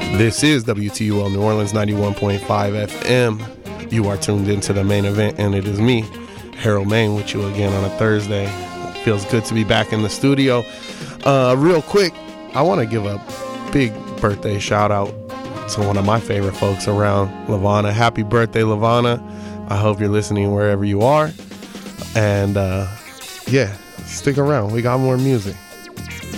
This is WTUL New Orleans 91.5 FM. You are tuned into the main event, and it is me, Harold Main, with you again on a Thursday. It feels good to be back in the studio. Real quick, I want to give a big birthday shout out to one of my favorite folks around, Lavana. Happy birthday, Lavana. I hope you're listening wherever you are. And yeah, stick around. We got more music.